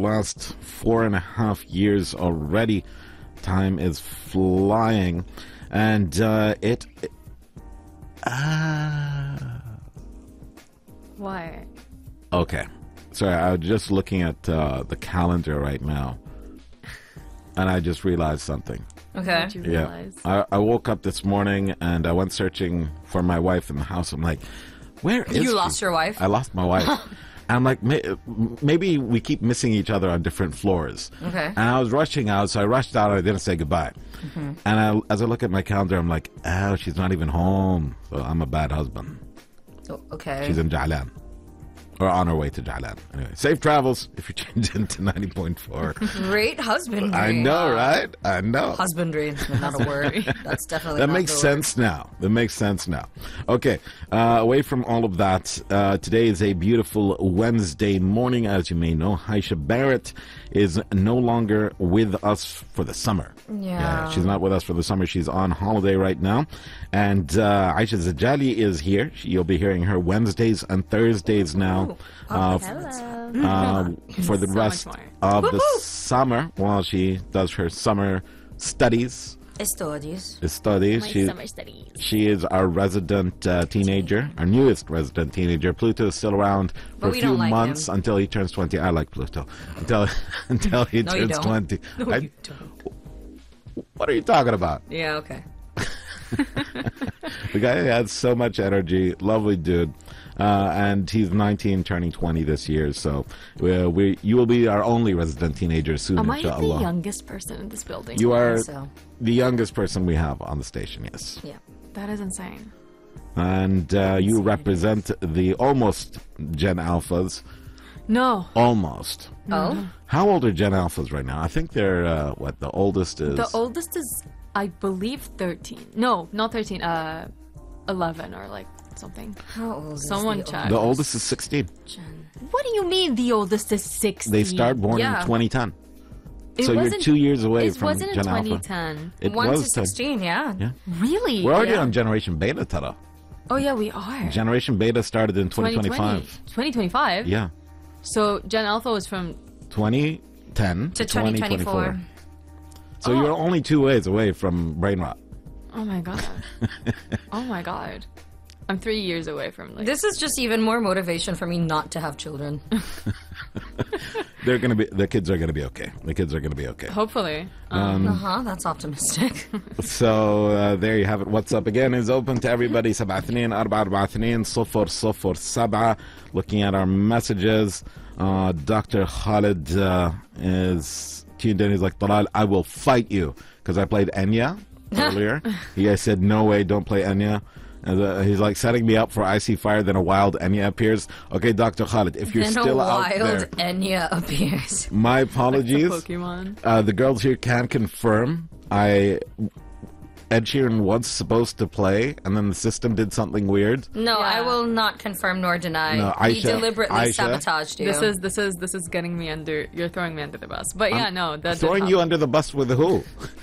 last 4.5 years already. Time is flying. And Why? Okay. Sorry, I was just looking at the calendar right now. And I just realized something. Okay. What did you realize? I woke up this morning and I went searching for my wife in the house. I'm like, where is You she? lost your wife? I lost my wife. And I'm like, maybe we keep missing each other on different floors. Okay. And I was rushing out, so I rushed out and I didn't say goodbye. Mm-hmm. And as I look at my calendar, I'm like, oh, she's not even home. So I'm a bad husband. Oh, okay. She's in Ja'lan. Or on her way to Ja'lan. Anyway, safe travels if you're changed into 90.4. Great husbandry. I know, right? I know. Husbandry, not a word. That's definitely That not makes the sense now. That makes sense now. Okay, away from all of that, today is a beautiful Wednesday morning. As you may know, Aisha Barrett is no longer with us for the summer. Yeah. She's not with us for the summer. She's on holiday right now. And Aisha Zajali is here. You'll be hearing her Wednesdays and Thursdays now. For the rest of the summer while she does her summer studies. Studies. My summer studies. She is our resident teenager, our newest resident teenager. Pluto is still around for a we few don't like months him. until he turns 20. I like Pluto. Until he No, you turns don't. 20. No, you don't. What are you talking about? Yeah, okay. The guy has so much energy, lovely dude, and he's 19, turning 20 this year. So you will be our only resident teenager soon, Am I the inshallah. youngest person in this building? You are So, the youngest person we have on the station, yes. yeah. That is insane. And you represent the almost Gen Alphas. No. Almost. Oh? How old are Gen Alphas right now? I think they're, the oldest is... The oldest is, I believe, 13. No, not 13. 11 or like something. How old is Someone the check. The oldest is 16. Gen? What do you mean the oldest is 16? They start born in Yeah. 2010. It So you're wasn't- 2 years away It from wasn't in Gen Alpha. 2010. It 1 to was 10. 16, yeah. Yeah. Really? We're already Yeah. on Generation Beta, Tara. Oh yeah, we are. Generation Beta started in 2025. 2025? Yeah. So Gen Alpha was from 2010 To 2024. So you're only 2 ways away from brain rot. Oh my god. Oh my god. I'm 3 years away from like. This is just even more motivation for me not to have children. The kids are gonna be okay. The kids are gonna be okay. Hopefully. That's optimistic. So there you have it. What's Up Again is open to everybody. 724-442-0007. Looking at our messages, Dr. Khalid is tuned in. He's like, Talal, I will fight you, because I played Enya earlier. He said, no way, don't play Enya. And, he's like setting me up for I See Fire, then a wild Enya appears. Okay, Dr. Khalid, if you're Then still a out there, wild Enya appears. my It's a apologies. Pokemon. The girls here can confirm. Ed Sheeran was supposed to play, and then the system did something weird. No, Yeah. I will not confirm nor deny. No, He Aisha- deliberately Aisha. sabotaged you. This is getting me under. You're throwing me under the bus. But yeah, no, that Throwing did you happen. under the bus with who?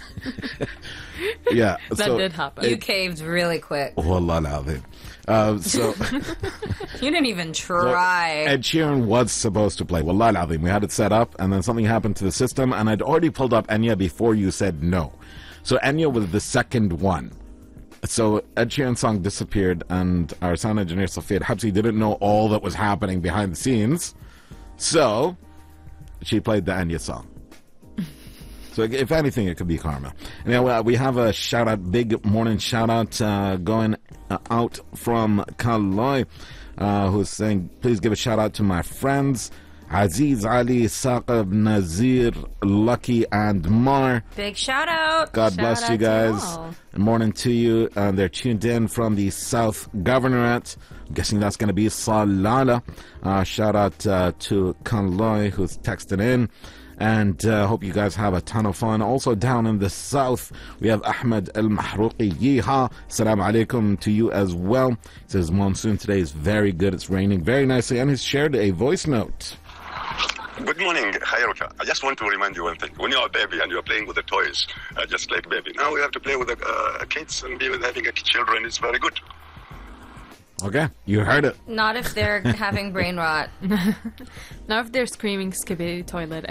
Yeah, That did happen. You caved really quick. Wallah al-azim. So You didn't even try. Ed Sheeran was supposed to play. Wallah al-azim. We had it set up, and then something happened to the system, and I'd already pulled up Enya before you said no. So Enya was the second one. So Ed Sheeran's song disappeared, and our sound engineer Safir Habsi didn't know all that was happening behind the scenes. So she played the Enya song. So if anything, it could be karma. Now we have a shout out, big morning shout out going out from Kaloi, who's saying, please give a shout out to my friends Aziz, Ali, Saqib, Nazir, Lucky, and Mar. Big shout out. God bless Shout you out to guys. y'all. Good morning to you. They're tuned in from the South Governorate. I'm guessing that's going to be Salala. Shout out to Kanloi, who's texting in. And hope you guys have a ton of fun. Also down in the south, we have Ahmed Al Mahrouqi. Yeehaw. Assalamu alaikum to you as well. He says monsoon today is very good. It's raining very nicely. And he's shared a voice note. Good morning, Khairuka. I just want to remind you one thing. When you're a baby and you're playing with the toys, just like baby, now we have to play with the kids and be with having children. It's very good. Okay, you heard it. Not if they're having brain rot. Now if they're screaming skibidi toilet